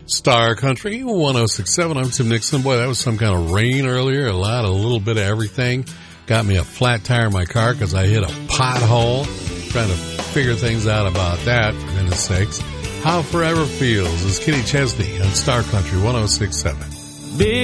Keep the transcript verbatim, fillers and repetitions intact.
Star Country one oh six point seven. I'm Tim Nixon. Boy, that was some kind of rain earlier. A lot, a little bit of everything. Got me a flat tire in my car because I hit a pothole. Trying to figure things out about that, for goodness sakes. How Forever Feels is Kenny Chesney on Star Country one oh six point seven. Big